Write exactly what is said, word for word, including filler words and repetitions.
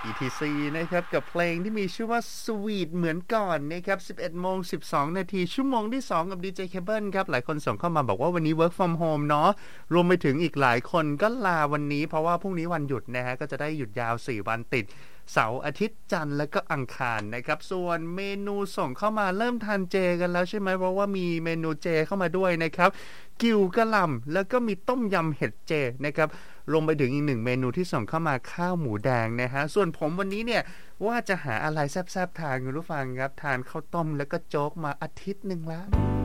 อี ที ซี นะครับกับเพลงที่มีชื่อว่า Sweet เหมือนก่อนนะครับ สิบเอ็ดโมงสิบสองนาทีชั่วโมงที่สองกับ ดี เจ Cable ครับหลายคนส่งเข้ามาบอกว่าวันนี้ work from home เนาะรวมไปถึงอีกหลายคนก็ลาวันนี้เพราะว่าพรุ่งนี้วันหยุดนะฮะก็จะได้หยุดยาวสี่วันติดเสาร์อาทิตย์จันทร์และก็อังคารนะครับส่วนเมนูส่งเข้ามาเริ่มทานเจกันแล้วใช่ไหมเพราะว่ามีเมนูเจเข้ามาด้วยนะครับกิ่วกะหล่ำแล้วก็มีต้มยำเห็ดเจนะครับรวมไปถึงอีกหนึ่งเมนูที่ส่งเข้ามาข้าวหมูแดงนะฮะส่วนผมวันนี้เนี่ยว่าจะหาอะไรแซ่บๆทานคุณผู้ฟังครับทานข้าวต้มแล้วก็โจ๊กมาอาทิตย์นึงแล้ว